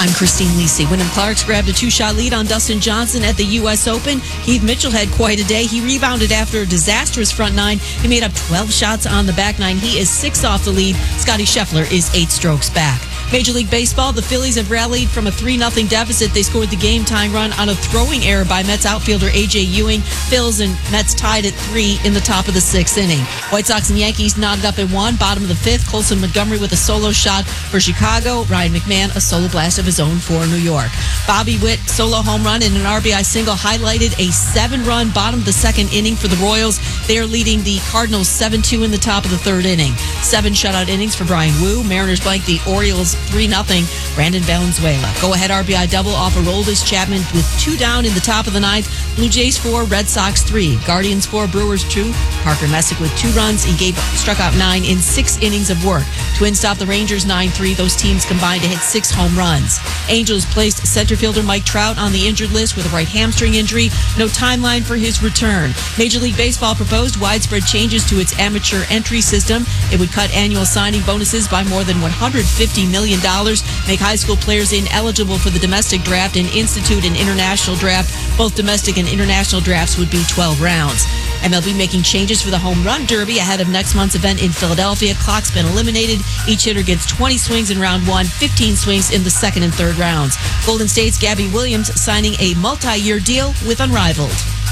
I'm Christine Lisi. Wyndham Clarks grabbed a 2-shot lead on Dustin Johnson at the U.S. Open. Keith Mitchell had quite a day. He rebounded after a disastrous front nine. He made up 12 shots on the back nine. He is 6 off the lead. Scotty Scheffler is 8 strokes back. Major League Baseball, the Phillies have rallied from a 3-0 deficit. They scored the game-tying run on a throwing error by Mets outfielder A.J. Ewing. Phils and Mets tied at 3 in the top of the 6th inning. White Sox and Yankees knotted up at 1, bottom of the 5th. Colson Montgomery with a solo shot for Chicago. Ryan McMahon, a solo blast of his own for New York. Bobby Witt, solo home run and an RBI single, highlighted a 7-run bottom of the 2nd inning for the Royals. They are leading the Cardinals 7-2 in the top of the 3rd inning. 7 shutout innings for Brian Wu. Mariners blank the Orioles 3-0. Brandon Valenzuela. Go-ahead RBI double off Aroldis Chapman with 2 down in the top of the 9th. Blue Jays 4, Red Sox 3. Guardians 4, Brewers 2. Parker Messick with 2 runs. He struck out 9 in 6 innings of work. Twins stopped the Rangers 9-3. Those teams combined to hit 6 home runs. Angels placed center fielder Mike Trout on the injured list with a right hamstring injury. No timeline for his return. Major League Baseball proposed widespread changes to its amateur entry system. It would cut annual signing bonuses by more than $150 million, make high school players ineligible for the domestic draft, and institute an international draft. Both domestic and international drafts would be 12 rounds. MLB making changes for the Home Run Derby ahead of next month's event in Philadelphia. Clock's been eliminated. Each hitter gets 20 swings in round 1, 15 swings in the 2nd and 3rd rounds. Golden State's Gabby Williams signing a multi-year deal with Unrivaled.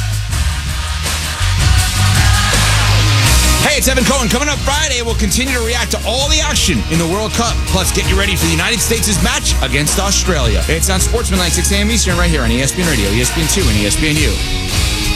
Hey, it's Evan Cohen. Coming up Friday, we'll continue to react to all the action in the World Cup. Plus, get you ready for the United States' match against Australia. It's on Sportsman Line, 6 a.m. Eastern, right here on ESPN Radio, ESPN2, and ESPNU.